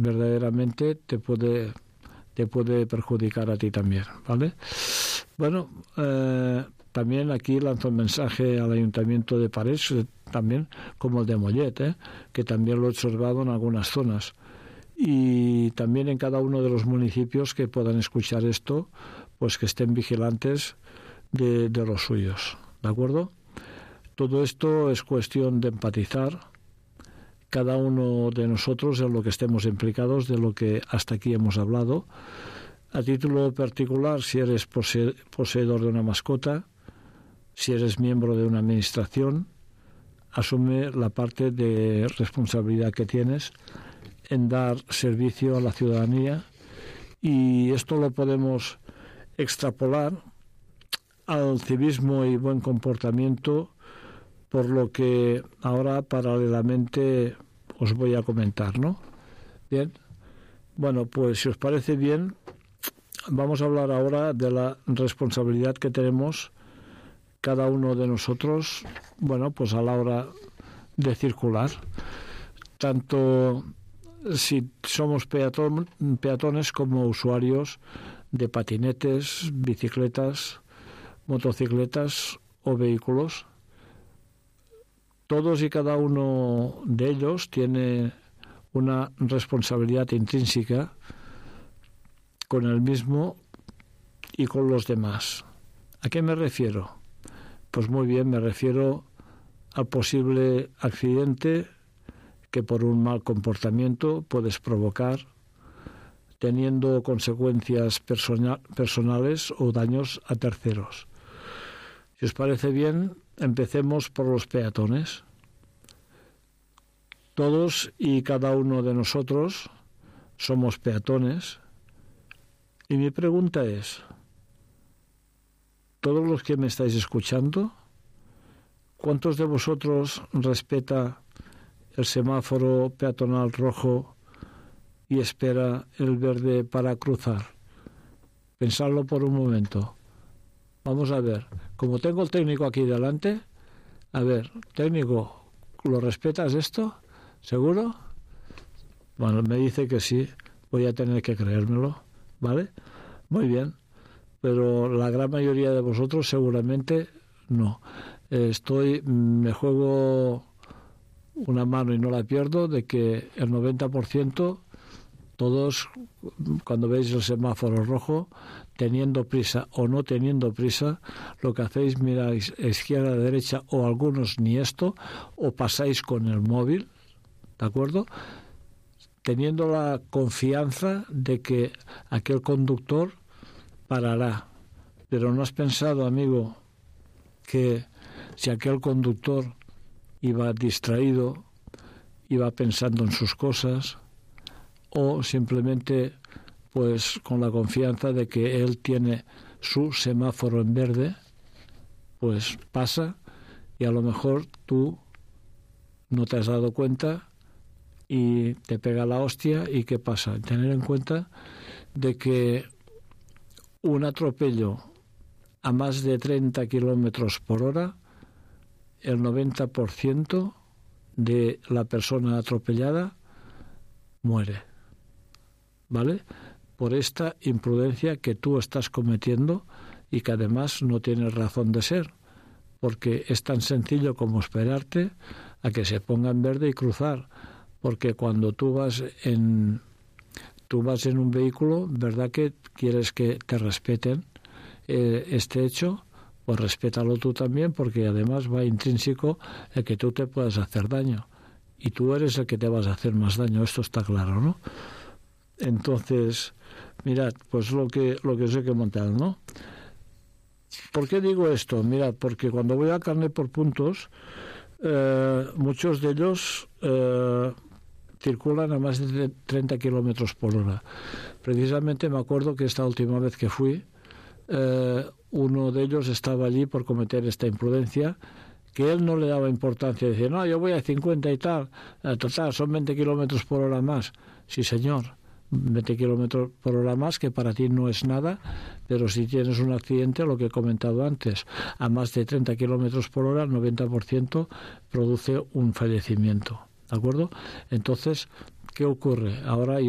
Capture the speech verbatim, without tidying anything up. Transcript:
verdaderamente te puede te puede perjudicar a ti también, ¿vale? Bueno, eh, también aquí lanzo un mensaje al Ayuntamiento de Parets, también como el de Mollet, ¿eh? Que también lo he observado en algunas zonas. Y también en cada uno de los municipios que puedan escuchar esto, pues que estén vigilantes de, de los suyos, ¿de acuerdo? Todo esto es cuestión de empatizar, cada uno de nosotros en lo que estemos implicados, de lo que hasta aquí hemos hablado. A título particular, si eres pose- poseedor de una mascota, si eres miembro de una administración, asume la parte de responsabilidad que tienes en dar servicio a la ciudadanía, y esto lo podemos extrapolar al civismo y buen comportamiento, por lo que ahora paralelamente os voy a comentar, ¿no? Bien, bueno, pues si os parece bien, vamos a hablar ahora de la responsabilidad que tenemos cada uno de nosotros, bueno, pues a la hora de circular, tanto si somos peatón, peatones como usuarios de patinetes, bicicletas, motocicletas o vehículos. Todos y cada uno de ellos tiene una responsabilidad intrínseca con el mismo y con los demás. ¿A qué me refiero? Pues muy bien, me refiero al posible accidente que por un mal comportamiento puedes provocar, teniendo consecuencias persona- personales o daños a terceros. Si os parece bien, empecemos por los peatones. Todos y cada uno de nosotros somos peatones, y mi pregunta es, todos los que me estáis escuchando, ¿cuántos de vosotros respeta el semáforo peatonal rojo y espera el verde para cruzar? Pensadlo por un momento. Vamos a ver, como tengo el técnico aquí delante, a ver, técnico, ¿lo respetas esto? ¿Seguro? Bueno, me dice que sí, voy a tener que creérmelo, ¿vale? Muy bien, pero la gran mayoría de vosotros seguramente no. Estoy, me juego una mano y no la pierdo de que el noventa por ciento todos, cuando veis el semáforo rojo, teniendo prisa o no teniendo prisa, lo que hacéis, miráis izquierda, derecha, o algunos ni esto, o pasáis con el móvil, ¿de acuerdo? Teniendo la confianza de que aquel conductor parará. Pero ¿no has pensado, amigo, que si aquel conductor iba distraído, iba pensando en sus cosas, o simplemente pues con la confianza de que él tiene su semáforo en verde, pues pasa, y a lo mejor tú no te has dado cuenta y te pega la hostia? ¿Y qué pasa? Tener en cuenta de que un atropello a más de treinta kilómetros por hora, el noventa por ciento de la persona atropellada muere, ¿vale? Por esta imprudencia que tú estás cometiendo y que además no tienes razón de ser, porque es tan sencillo como esperarte a que se ponga en verde y cruzar, porque cuando tú vas en tú vas en un vehículo, ¿verdad que quieres que te respeten eh, este hecho? Pues respétalo tú también, porque además va intrínseco el que tú te puedas hacer daño, y tú eres el que te vas a hacer más daño, esto está claro, ¿no? Entonces, mirad, pues lo que lo que os he comentado, ¿no? ¿Por qué digo esto? Mirad, porque cuando voy a carnet por puntos, eh, muchos de ellos eh, circulan a más de treinta kilómetros por hora. Precisamente me acuerdo que esta última vez que fui, eh, uno de ellos estaba allí por cometer esta imprudencia, que él no le daba importancia. Decía, no, yo voy a cincuenta y tal, eh, total, son veinte kilómetros por hora más. Sí, señor, veinte kilómetros por hora más, que para ti no es nada, pero si tienes un accidente, lo que he comentado antes, a más de treinta kilómetros por hora, el noventa por ciento produce un fallecimiento, ¿de acuerdo? Entonces, ¿qué ocurre? Ahora